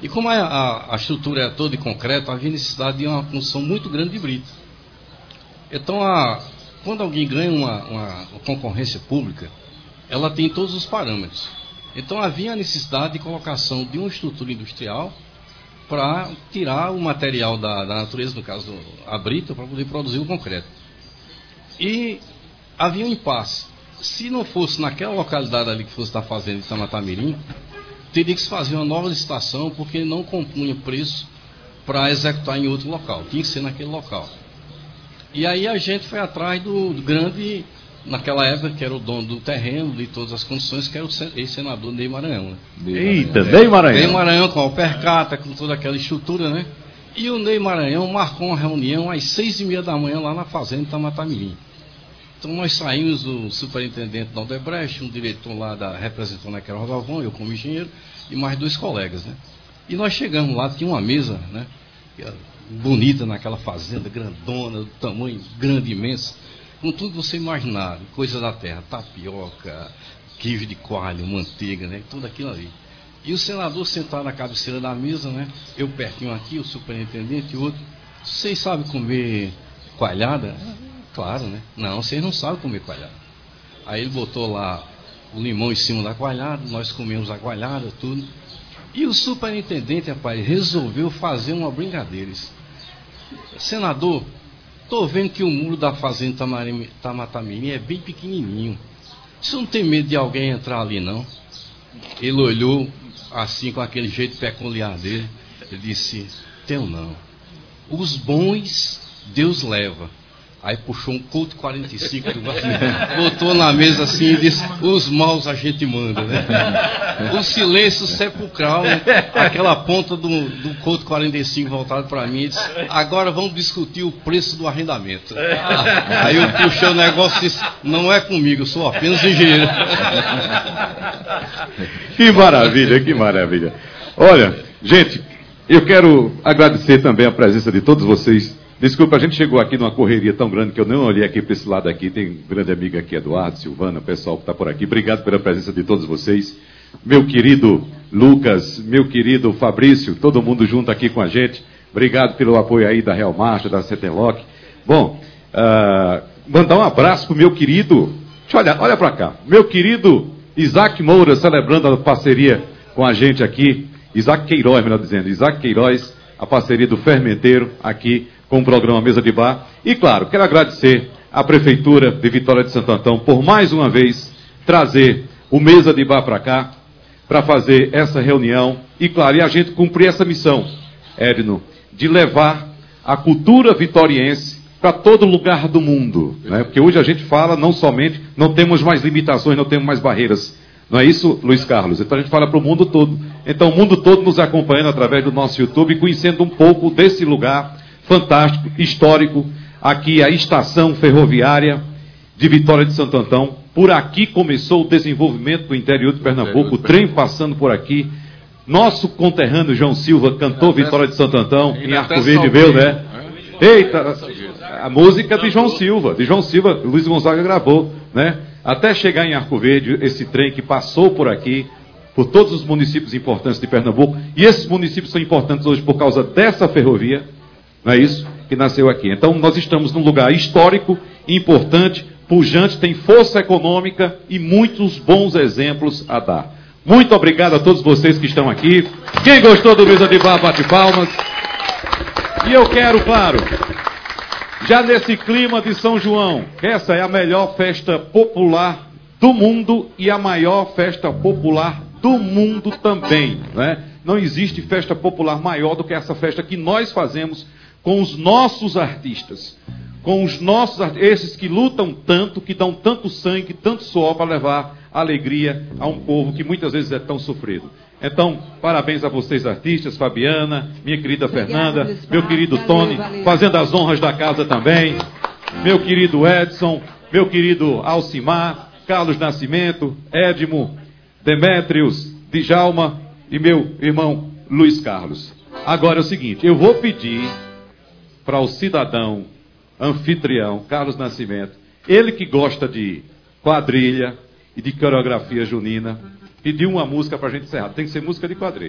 E como a estrutura é toda de concreto, havia necessidade de uma construção muito grande de brita. Então, quando alguém ganha uma concorrência pública, ela tem todos os parâmetros. Então, havia a necessidade de colocação de uma estrutura industrial para tirar o material da natureza, no caso a brita, para poder produzir o concreto. E havia um impasse. Se não fosse naquela localidade ali que fosse estar fazendo em Itamatamirim, teria que se fazer uma nova licitação, porque ele não compunha preço para executar em outro local, tinha que ser naquele local. E aí a gente foi atrás do grande, naquela época, que era o dono do terreno, de todas as condições, que era o ex-senador Ney Maranhão. Né? Eita, Ney Maranhão. Ney Maranhão com a Alpercata, com toda aquela estrutura, né? E o Ney Maranhão marcou uma reunião às 6h30 da manhã lá na fazenda Itamatamirim. Então nós saímos, o superintendente da Odebrecht, um diretor lá representando naquela Rodalvão, eu como engenheiro, e mais 2 colegas, né? E nós chegamos lá, tinha uma mesa, né? Bonita naquela fazenda, grandona, do tamanho grande, imenso, com tudo que você imaginar, coisa da terra, tapioca, quibe de coalho, manteiga, né? Tudo aquilo ali. E o senador sentado na cabeceira da mesa, né? Eu pertinho aqui, o superintendente e outro. Vocês sabem comer coalhada? Claro, né? Não, vocês não sabem comer coalhada. Aí ele botou lá o limão em cima da coalhada, nós comemos a coalhada, tudo. E o superintendente, rapaz, resolveu fazer uma brincadeira. Senador, tô vendo que o muro da fazenda Itamatamirim é bem pequenininho. Você não tem medo de alguém entrar ali, não? Ele olhou assim, com aquele jeito peculiar dele. Ele disse, tenho não. Os bons Deus leva. Aí puxou um Colt 45, botou na mesa assim e disse, os maus a gente manda, né? O silêncio sepulcral, né? Aquela ponta do Colt 45 voltado para mim, e disse, agora vamos discutir o preço do arrendamento. Aí eu puxei o negócio e disse, não é comigo, eu sou apenas engenheiro. Que maravilha, que maravilha. Olha, gente, eu quero agradecer também a presença de todos vocês. Desculpa, a gente chegou aqui numa correria tão grande que eu não olhei aqui para esse lado aqui. Tem um grande amigo aqui, Eduardo, Silvana, o pessoal que está por aqui. Obrigado pela presença de todos vocês. Meu querido Lucas, meu querido Fabrício, todo mundo junto aqui com a gente. Obrigado pelo apoio aí da Real Marcha, da Setenloc. Bom, mandar um abraço para o meu querido, olha para cá, meu querido Isaac Moura, celebrando a parceria com a gente aqui. Isaac Queiroz, melhor dizendo, Isaac Queiroz, a parceria do Fermenteiro aqui com o programa Mesa de Bar. E claro, quero agradecer à Prefeitura de Vitória de Santo Antão por mais uma vez trazer o Mesa de Bar para cá, para fazer essa reunião e claro, e a gente cumprir essa missão, Edno, de levar a cultura vitoriense para todo lugar do mundo, né? Porque hoje a gente fala não somente, não temos mais limitações, não temos mais barreiras. Não é isso, Luiz Carlos? Então a gente fala para o mundo todo. Então o mundo todo nos acompanhando através do nosso YouTube, conhecendo um pouco desse lugar fantástico, histórico, aqui a estação ferroviária de Vitória de Santo Antão. Por aqui começou o desenvolvimento do interior de Pernambuco, o trem passando por aqui. Nosso conterrâneo João Silva cantou Vitória de Santo Antão, em Arco Verde, viu, né? Eita, a música de João Silva, Luiz Gonzaga gravou, né? Até chegar em Arco Verde, esse trem que passou por aqui, por todos os municípios importantes de Pernambuco, e esses municípios são importantes hoje por causa dessa ferrovia, não é isso? Que nasceu aqui. Então nós estamos num lugar histórico, importante, pujante, tem força econômica e muitos bons exemplos a dar. Muito obrigado a todos vocês que estão aqui. Quem gostou do Mesa de Bar, bate palmas. E eu quero, claro, já nesse clima de São João, essa é a melhor festa popular do mundo e a maior festa popular do mundo também, né? Não existe festa popular maior do que essa festa que nós fazemos com os nossos artistas, esses que lutam tanto, que dão tanto sangue, tanto suor para levar alegria a um povo que muitas vezes é tão sofrido. Então, parabéns a vocês artistas, Fabiana, minha querida Fernanda, meu querido Tony, fazendo as honras da casa também, meu querido Edson, meu querido Alcimar, Carlos Nascimento, Edmo, Demétrios, Djalma e meu irmão Luiz Carlos. Agora é o seguinte, eu vou pedir para o cidadão anfitrião Carlos Nascimento, ele que gosta de quadrilha e de coreografia junina, pedir uma música para a gente encerrar. Tem que ser música de quadrilha.